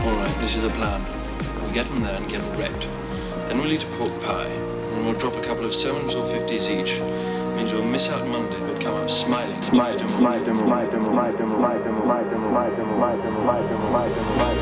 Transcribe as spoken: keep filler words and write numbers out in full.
All right, this is the plan. We'll get them there and get wrecked. Then we'll eat a pork pie, and we'll drop a couple of sevens or fifties each. Means we'll miss out Monday, but come up smiling. Smiling, smiling, smiling, smiling, smiling, smiling, smiling, smiling, smiling, smiling, smiling, smiling, smiling, smiling, smiling, smiling,